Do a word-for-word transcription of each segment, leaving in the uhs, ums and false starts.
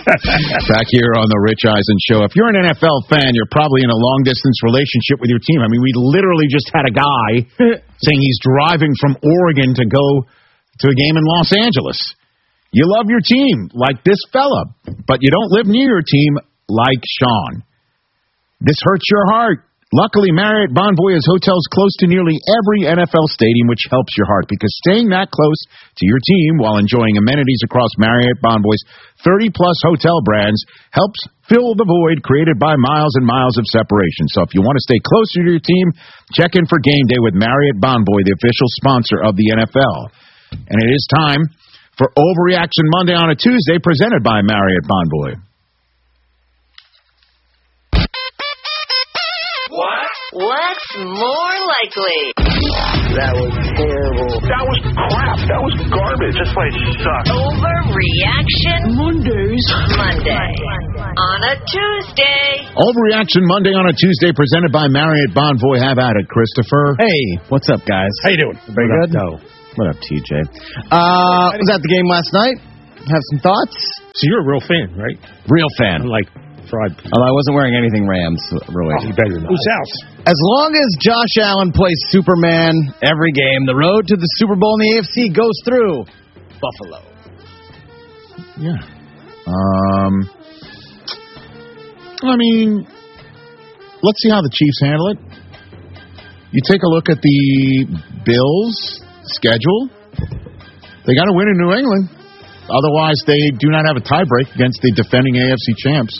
Back here on the Rich Eisen Show. If you're an N F L fan, you're probably in a long-distance relationship with your team. I mean, we literally just had a guy saying he's driving from Oregon to go to a game in Los Angeles. You love your team, like this fella, but you don't live near your team, like Sean. This hurts your heart. Luckily, Marriott Bonvoy has hotels close to nearly every N F L stadium, which helps your heart, because staying that close to your team while enjoying amenities across Marriott Bonvoy's thirty-plus hotel brands helps fill the void created by miles and miles of separation. So if you want to stay closer to your team, check in for game day with Marriott Bonvoy, the official sponsor of the N F L. And it is time for Overreaction Monday on a Tuesday, presented by Marriott Bonvoy. What's more likely? That was terrible. That was crap. That was garbage. This place sucks. Overreaction Mondays. Monday. On a Tuesday. Overreaction Monday on a Tuesday, presented by Marriott Bonvoy. Have at it, Christopher. Hey, what's up, guys? How you doing? Very good. No. What up, T J? Uh, was at the game last night. Have some thoughts? So you're a real fan, right? Real fan. Like fried. Although I wasn't wearing anything Rams related. Oh, you better not. Whose house? As long as Josh Allen plays Superman every game, the road to the Super Bowl in the A F C goes through Buffalo. Yeah. Um. I mean, let's see how the Chiefs handle it. You take a look at the Bills' schedule. They got to win in New England. Otherwise, they do not have a tiebreak against the defending A F C champs.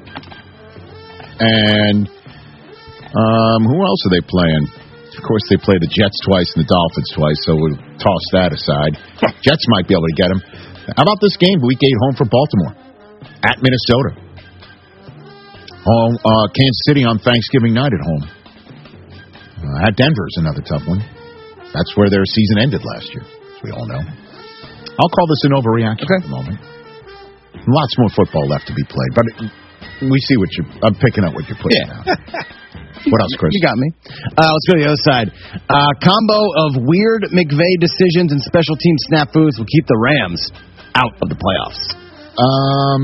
And um, who else are they playing? Of course, they play the Jets twice and the Dolphins twice, so we'll toss that aside. Jets might be able to get them. How about this game, week eight, home for Baltimore, at Minnesota? Home, uh, Kansas City on Thanksgiving night at home. Uh, at Denver's another tough one. That's where their season ended last year, as we all know. I'll call this an overreaction okay. at the moment. Lots more football left to be played, but it, we see what you're... I'm picking up what you're putting yeah. down. What else, Chris? You got me. Uh, let's go to the other side. Uh, combo of weird McVay decisions and special team snafus will keep the Rams out of the playoffs. Um,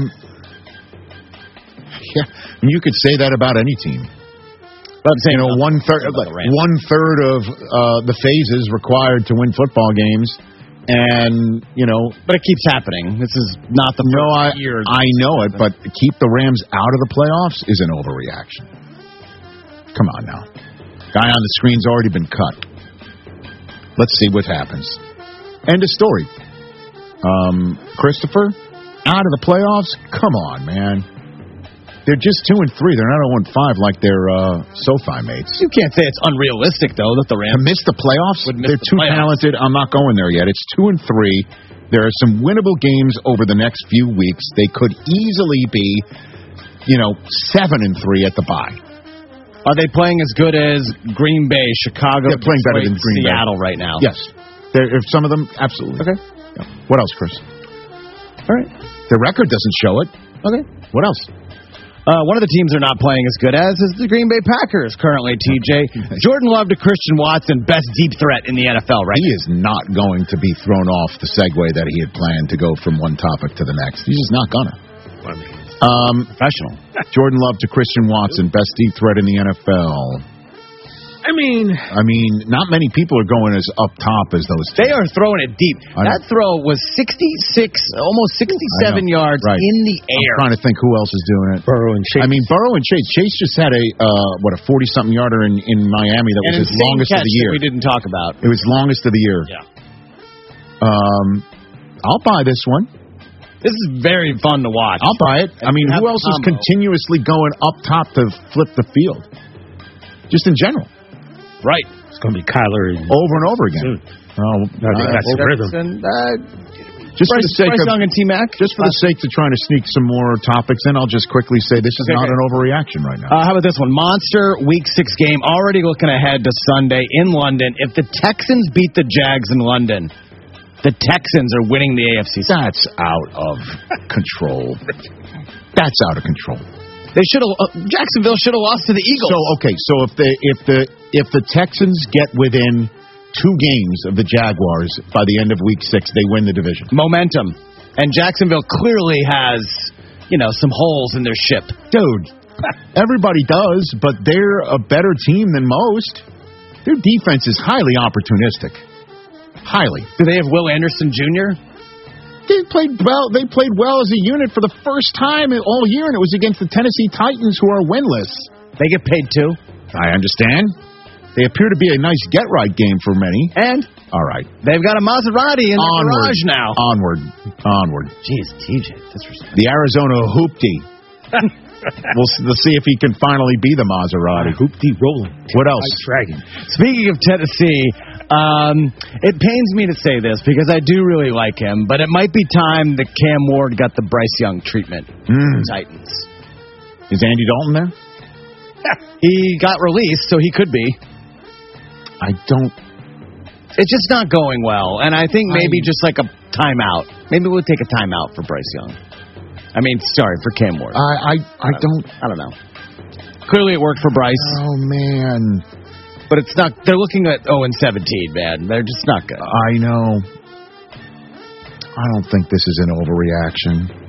yeah, you could say that about any team. But I'm saying, you know, one third, one third of uh, the phases required to win football games. And, you know... But it keeps happening. This is not the no, first I, year. I know it, but to keep the Rams out of the playoffs is an overreaction. Come on now. Guy on the screen's already been cut. Let's see what happens. End of story. Um, Christopher, out of the playoffs? Come on, man. They're just two and three. They're not oh and five like their uh, SoFi mates. You can't say it's unrealistic, though, that the Rams... To miss the playoffs? Miss They're the too playoffs. talented. I'm not going there yet. It's two and three. There are some winnable games over the next few weeks. They could easily be, you know, seven and three at the bye. Are they playing as good as Green Bay, Chicago, They're playing better than Green Seattle Bay. right now? Yes. They're, if some of them, absolutely. Okay. Yeah. What else, Chris? All right. Their record doesn't show it. Okay. What else? Uh, one of the teams they're not playing as good as is the Green Bay Packers currently, T J. Jordan Love to Christian Watson, best deep threat in the N F L, right? He is not going to be thrown off the segue that he had planned to go from one topic to the next. He's just not going to. Um, Professional. Jordan Love to Christian Watson, best deep threat in the N F L. I mean... I mean, not many people are going as up top as those two. They are throwing it deep. That throw was sixty-six, almost sixty-seven yards right. in the air. I'm trying to think who else is doing it. Burrow and Chase. I mean, Burrow and Chase. Chase just had a, uh, what, a forty-something yarder in, in Miami that and was his longest of the year. We didn't talk about. It was longest of the year. Yeah. Um, I'll buy this one. This is very fun to watch. I'll buy it. I mean, who else is continuously going up top to flip the field? Just in general. Right. It's going to be Kyler and over and over again. Soon. Oh, no, uh, that's the rhythm. And, uh, just Bryce, for the sake Bryce of Young and T-Mac. Just for the sake of trying to sneak some more topics in, I'll just quickly say this is okay, not okay. an overreaction right now. Uh, how about this one? Monster Week Six game. Already looking ahead to Sunday in London. If the Texans beat the Jags in London, the Texans are winning the A F C. That's out of control. That's out of control. They should have. Uh, Jacksonville should have lost to the Eagles. So okay, so if the if the if the Texans get within two games of the Jaguars by the end of Week Six, they win the division. Momentum, and Jacksonville clearly has you know, some holes in their ship. Dude, everybody does, but they're a better team than most. Their defense is highly opportunistic. Highly. Do they have Will Anderson Junior? They played well. They played well as a unit for the first time all year, and it was against the Tennessee Titans, who are winless. They get paid too. I understand. They appear to be a nice get-right game for many. And all right, they've got a Maserati in the garage now. Onward, onward. Jeez, T J, that's respect. The Arizona Hoopty. we'll, see, we'll see if he can finally be the Maserati. Uh, Hoopty rolling. What else? Dragon. Speaking of Tennessee. Um, it pains me to say this because I do really like him, but it might be time that Cam Ward got the Bryce Young treatment. Mm. Titans. Is Andy Dalton there? He got released, so he could be. I don't. It's just not going well, and I think maybe I... just like a timeout. Maybe we'll take a timeout for Bryce Young. I mean, sorry, for Cam Ward. I I, I, I don't. I don't know. Clearly, it worked for Bryce. Oh man. But it's not. They're looking at oh and seventeen, man. They're just not good. I know. I don't think this is an overreaction.